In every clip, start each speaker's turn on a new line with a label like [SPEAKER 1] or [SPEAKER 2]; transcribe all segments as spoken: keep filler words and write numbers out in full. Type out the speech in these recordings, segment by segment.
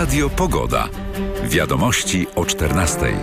[SPEAKER 1] Radio Pogoda. Wiadomości o czternastej.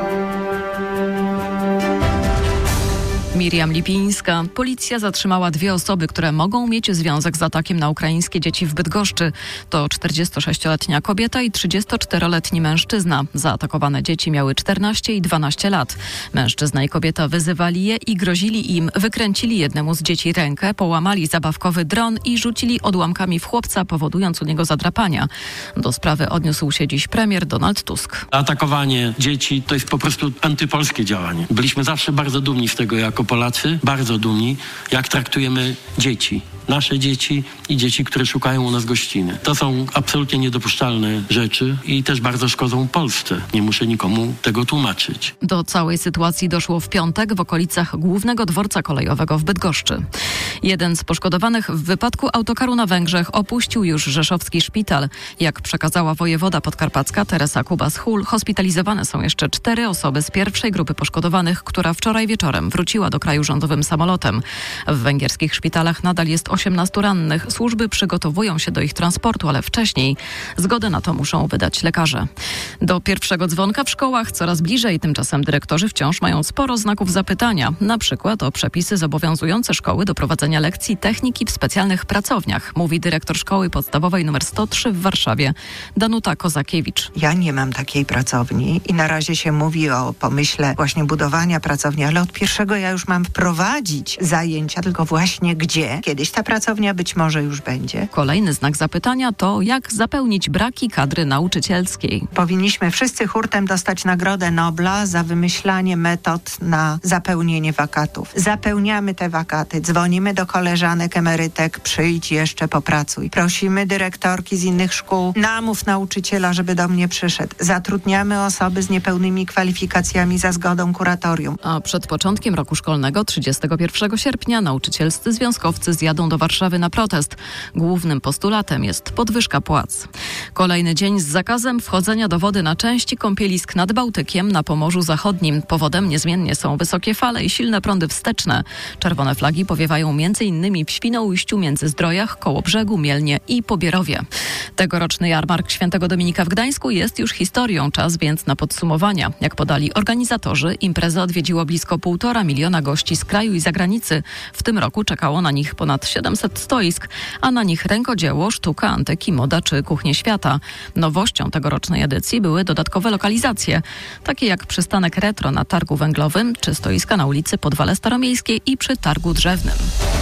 [SPEAKER 2] Miriam Lipińska. Policja zatrzymała dwie osoby, które mogą mieć związek z atakiem na ukraińskie dzieci w Bydgoszczy. To czterdziestosześcioletnia kobieta i trzydziestoczteroletni mężczyzna. Zaatakowane dzieci miały czternaście i dwanaście lat. Mężczyzna i kobieta wyzywali je i grozili im. Wykręcili jednemu z dzieci rękę, połamali zabawkowy dron i rzucili odłamkami w chłopca, powodując u niego zadrapania. Do sprawy odniósł się dziś premier Donald Tusk.
[SPEAKER 3] Atakowanie dzieci to jest po prostu antypolskie działanie. Byliśmy zawsze bardzo dumni z tego jako Polacy, bardzo dumni, jak traktujemy dzieci. Nasze dzieci i dzieci, które szukają u nas gościny. To są absolutnie niedopuszczalne rzeczy i też bardzo szkodzą Polsce. Nie muszę nikomu tego tłumaczyć.
[SPEAKER 2] Do całej sytuacji doszło w piątek w okolicach głównego dworca kolejowego w Bydgoszczy. Jeden z poszkodowanych w wypadku autokaru na Węgrzech opuścił już rzeszowski szpital. Jak przekazała wojewoda podkarpacka Teresa Kubas-Hul, hospitalizowane są jeszcze cztery osoby z pierwszej grupy poszkodowanych, która wczoraj wieczorem wróciła do kraju rządowym samolotem. W węgierskich szpitalach nadal jest osiemnastu rannych. Służby przygotowują się do ich transportu, ale wcześniej zgodę na to muszą wydać lekarze. Do pierwszego dzwonka w szkołach coraz bliżej, tymczasem dyrektorzy wciąż mają sporo znaków zapytania, na przykład o przepisy zobowiązujące szkoły do prowadzenia lekcji techniki w specjalnych pracowniach, mówi dyrektor szkoły podstawowej nr sto trzy w Warszawie, Danuta Kozakiewicz.
[SPEAKER 4] Ja nie mam takiej pracowni i na razie się mówi o pomyśle właśnie budowania pracowni, ale od pierwszego ja już mam wprowadzić zajęcia, tylko właśnie gdzie? Kiedyś ta pracownia być może już będzie.
[SPEAKER 2] Kolejny znak zapytania to, jak zapełnić braki kadry nauczycielskiej.
[SPEAKER 4] Powinniśmy wszyscy hurtem dostać Nagrodę Nobla za wymyślanie metod na zapełnienie wakatów. Zapełniamy te wakaty, dzwonimy do koleżanek emerytek, przyjdź jeszcze, popracuj. Prosimy dyrektorki z innych szkół, namów nauczyciela, żeby do mnie przyszedł. Zatrudniamy osoby z niepełnymi kwalifikacjami za zgodą kuratorium.
[SPEAKER 2] A przed początkiem roku szkolnego, trzydziestego pierwszego sierpnia, nauczycielscy związkowcy zjadą do Warszawy na protest. Głównym postulatem jest podwyżka płac. Kolejny dzień z zakazem wchodzenia do wody na części kąpielisk nad Bałtykiem na Pomorzu Zachodnim. Powodem niezmiennie są wysokie fale i silne prądy wsteczne. Czerwone flagi powiewają m.in. w Świnoujściu, Międzyzdrojach, Kołobrzegu, Mielnie i Pobierowie. Tegoroczny jarmark Świętego Dominika w Gdańsku jest już historią. Czas więc na podsumowania. Jak podali organizatorzy, imprezę odwiedziło blisko półtora miliona gości z kraju i zagranicy. W tym roku czekało na nich ponad siedemset stoisk, a na nich rękodzieło, sztuka, antyki, moda czy kuchnie świata. Nowością tegorocznej edycji były dodatkowe lokalizacje, takie jak przystanek retro na targu węglowym, czy stoiska na ulicy Podwale Staromiejskiej i przy targu drzewnym.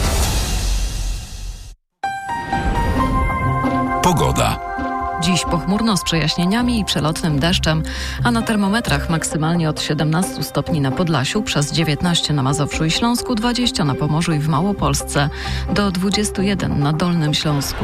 [SPEAKER 1] Pogoda.
[SPEAKER 2] Dziś pochmurno z przejaśnieniami i przelotnym deszczem, a na termometrach maksymalnie od siedemnastu stopni na Podlasiu, przez dziewiętnaście na Mazowszu i Śląsku, dwadzieścia na Pomorzu i w Małopolsce, do dwudziestu jeden na Dolnym Śląsku.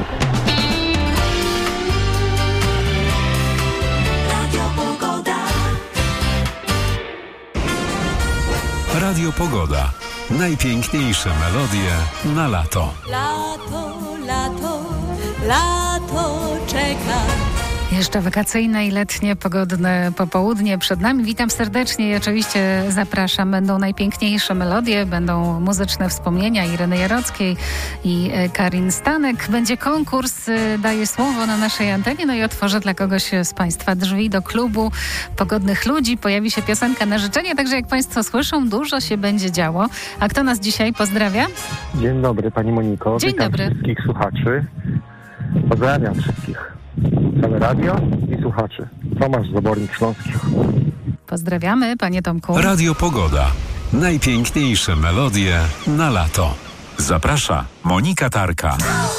[SPEAKER 1] Radio Pogoda. Najpiękniejsze melodie na lato.
[SPEAKER 5] Lato, lato, lato czeka.
[SPEAKER 6] Jeszcze wakacyjne i letnie, pogodne popołudnie przed nami. Witam serdecznie i oczywiście zapraszam. Będą najpiękniejsze melodie, będą muzyczne wspomnienia Ireny Jarockiej i Karin Stanek. Będzie konkurs, daję słowo na naszej antenie, no i otworzę dla kogoś z Państwa drzwi do klubu pogodnych ludzi. Pojawi się piosenka na życzenie, także jak Państwo słyszą, dużo się będzie działo. A kto nas dzisiaj pozdrawia?
[SPEAKER 7] Dzień dobry Pani Moniko.
[SPEAKER 6] Dzień
[SPEAKER 7] Witam
[SPEAKER 6] dobry.
[SPEAKER 7] wszystkich słuchaczy. Pozdrawiam wszystkich. Całe radio i słuchaczy. Tomasz z Obornik Śląskich.
[SPEAKER 6] Pozdrawiamy, Panie Tomku.
[SPEAKER 1] Radio Pogoda. Najpiękniejsze melodie na lato. Zaprasza Monika Tarka.